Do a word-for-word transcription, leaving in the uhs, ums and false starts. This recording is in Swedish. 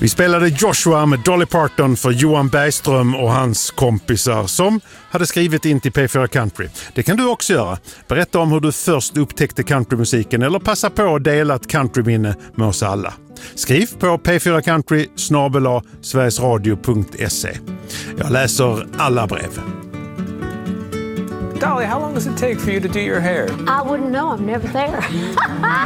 Vi spelade Joshua med Dolly Parton för Johan Bergström och hans kompisar som hade skrivit in till P fyra Country. Det kan du också göra. Berätta om hur du först upptäckte countrymusiken eller passa på att dela ett countryminne med oss alla. Skriv på p fyra country snabel-a sverigesradio punkt se. Jag läser alla brev. Dolly, how long does it take for you to do your hair? I wouldn't know. I'm never there.